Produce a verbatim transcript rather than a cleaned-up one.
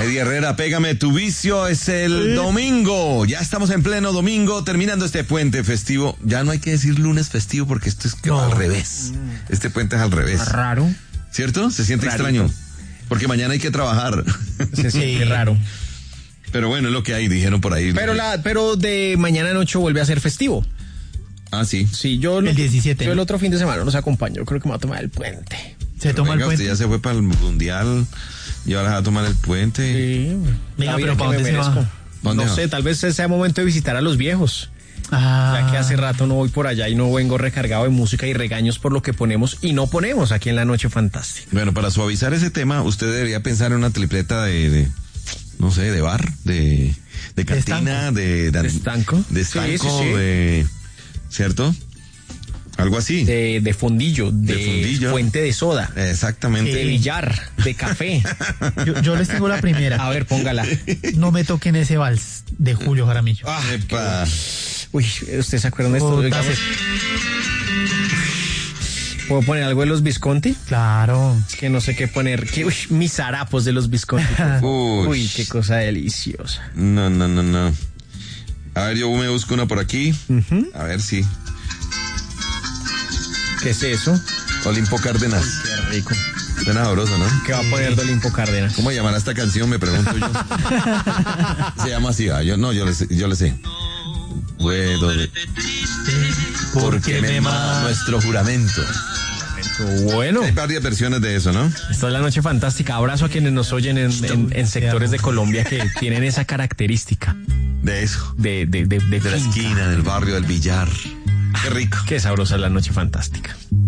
Eddie Herrera, pégame tu vicio, es el ¿Sí? domingo. Ya estamos en pleno domingo, terminando este puente festivo. Ya no hay que decir lunes festivo porque esto es que no. va al revés. Este puente es al revés. Raro. ¿Cierto? Se siente Rarito. extraño. Porque mañana hay que trabajar. Se siente raro. Pero bueno, es lo que hay, dijeron por ahí. Pero la, pero de mañana en ocho vuelve a ser festivo. Ah, sí. Sí, yo el diecisiete. Yo el otro fin de semana los acompaño. Yo creo que me va a tomar el puente. Se toma venga, el puente. Usted ya se fue para el mundial y ahora va a tomar el puente. Sí. Venga, pero ¿para dónde se va? No sé, tal vez sea momento de visitar a los viejos. Ah. Ya que hace rato no voy por allá y no vengo recargado de música y regaños por lo que ponemos y no ponemos aquí en La Noche Fantástica. Bueno, para suavizar ese tema, usted debería pensar en una tripleta de, de no sé, de bar, de, de cantina, de, de, de estanco, de estanco, sí, sí, sí. de, ¿cierto? Algo así. De, de fondillo, de, de fondillo. Fuente de soda. Exactamente. De billar, de café. Yo, yo les tengo la primera. A ver, póngala. No me toquen ese vals de Julio Jaramillo. Ah, epa. Uy, ¿ustedes se acuerdan de esto? Oh, Digamos, ¿puedo poner algo de los Visconti? Claro. Es que no sé qué poner. ¿Qué? Uy, mis harapos de los Visconti. Uy. Uy, qué cosa deliciosa. No, no, no, no. A ver, yo me busco una por aquí. Uh-huh. A ver si. ¿Qué es eso? Olimpo Cárdenas. Uy, qué rico. Suena sabroso, ¿no? ¿Qué va a poner de Olimpo Cárdenas? ¿Cómo llamará esta canción? Me pregunto yo. Se llama así, ah, yo no, yo le sé, yo le sé. Puedo de... Porque me mata nuestro juramento. Bueno. Hay varias versiones de eso, ¿no? Esta es La Noche Fantástica. Abrazo a quienes nos oyen en, en, en sectores de Colombia que tienen esa característica. De eso. De, de, de, de, de la esquina, del barrio, del billar. Qué rico. Qué sabrosa es La Noche Fantástica.